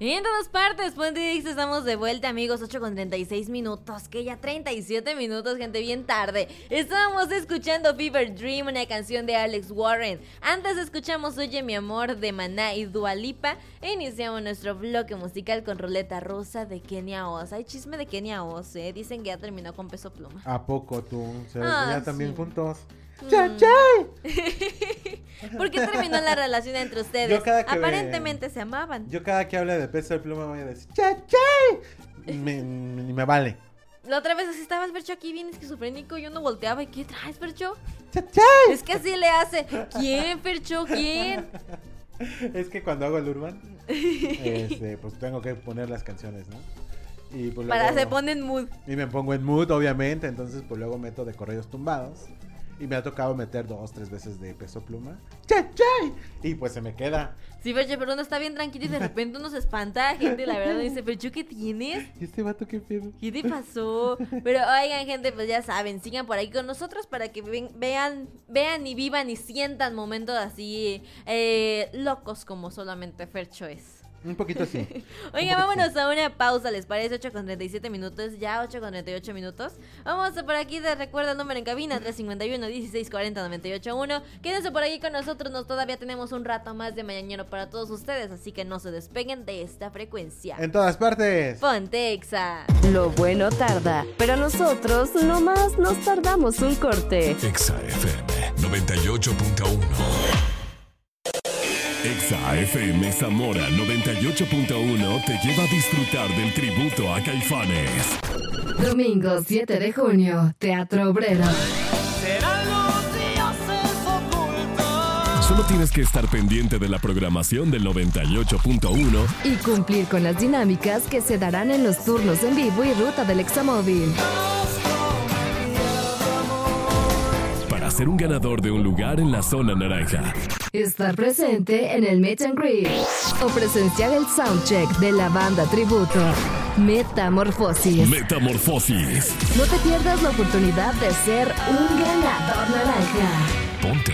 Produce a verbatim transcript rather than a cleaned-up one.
En todas partes, Ponte Dix, estamos de vuelta, amigos. Ocho con treinta y seis minutos, que ya treinta y siete minutos, gente, bien tarde. Estábamos escuchando Fever Dream, una canción de Alex Warren. Antes escuchamos Oye Mi Amor de Maná y Dua Lipa. E iniciamos nuestro bloque musical con Ruleta Rusa de Kenia Oz. Hay chisme de Kenia Oz, ¿eh? Dicen que ya terminó con Peso Pluma. ¿A poco tú? ¿Se Ah, ya también sí. juntos? Mm. ¡Chay, chay! ¿Por qué terminó la relación entre ustedes? Yo cada que Aparentemente me- se amaban. Yo cada que hable de Peso Pluma voy a decir ¡Chay, chay! Me, me, me vale. La otra vez así estaba el Fercho aquí bien esquizofrénico. Yo no volteaba. ¿Y qué traes, Fercho? ¡Chay, chay! Es que así le hace. ¿Quién, Fercho? ¿Quién? Es que cuando hago el urban, este, pues tengo que poner las canciones, ¿no? Y pues Para luego- se pone en mood. Y me pongo en mood, obviamente. Entonces, pues luego meto de correos tumbados. Y me ha tocado meter dos, tres veces de Peso Pluma. ¡Chay, chay! Y pues se me queda. Sí, Fercho, pero uno está bien tranquilo y de repente uno se espanta. Gente, la verdad, dice, Fercho, ¿qué tienes? ¿Y este vato qué pedo? ¿Qué te pasó? Pero oigan, gente, pues ya saben, sigan por ahí con nosotros para que ven- vean, vean y vivan y sientan momentos así eh, locos como solamente Fercho es. Un poquito así. Oigan, Un poquito vámonos a una pausa, ¿les parece? ocho con treinta y siete minutos, ya ocho con treinta y ocho minutos. Vamos a por aquí, te recuerda el número en cabina, tres cinco uno, dieciséis cuarenta, noventa y ocho uno. Quédense por ahí con nosotros, nos todavía tenemos un rato más de mañanero para todos ustedes, así que no se despeguen de esta frecuencia. En todas partes. Ponte Exa. Lo bueno tarda, pero nosotros nomás nos tardamos un corte. Exa F M noventa y ocho punto uno. Exa F M Zamora noventa y ocho punto uno te lleva a disfrutar del tributo a Caifanes. Domingo siete de junio, Teatro Obrero. Solo tienes que estar pendiente de la programación del noventa y ocho punto uno Y cumplir con las dinámicas que se darán en los turnos en vivo y ruta del Examóvil. para ser un ganador de un lugar en la zona naranja. Estar presente en el Meet and Greet o presenciar el soundcheck de la banda tributo Metamorfosis. Metamorfosis. No te pierdas la oportunidad de ser un ganador naranja. Ponte